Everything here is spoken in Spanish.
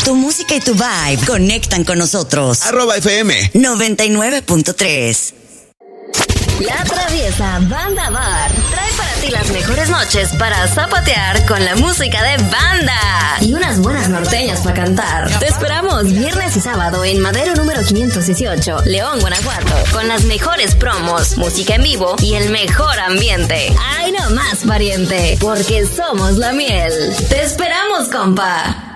Tu música y tu vibe conectan con nosotros. @FM 99.3. La Traviesa Banda Bar trae para ti las mejores noches para zapatear con la música de banda y unas buenas norteñas para cantar. Te esperamos viernes y sábado en Madero número 518, León, Guanajuato, con las mejores promos, música en vivo y el mejor ambiente. ¡Ay, no más, pariente! Porque somos la miel. ¡Te esperamos, compa!